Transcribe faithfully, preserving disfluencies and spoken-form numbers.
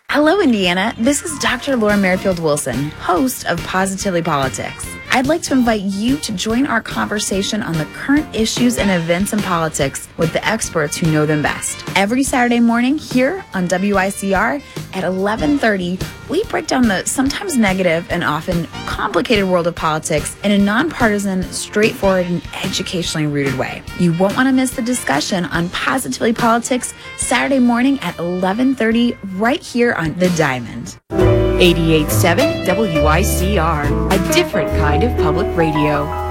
Hello, Indiana. This is Doctor Laura Merrifield Wilson, host of Positively Politics. I'd like to invite you to join our conversation on the current issues and events in politics with the experts who know them best. Every Saturday morning here on W I C R at eleven thirty, we break down the sometimes negative and often complicated world of politics in a nonpartisan, straightforward, and educationally rooted way. You won't want to miss the discussion on Positively Politics Saturday morning at eleven thirty right here on The Diamond. eighty-eight point seven W I C R, a different kind of public radio.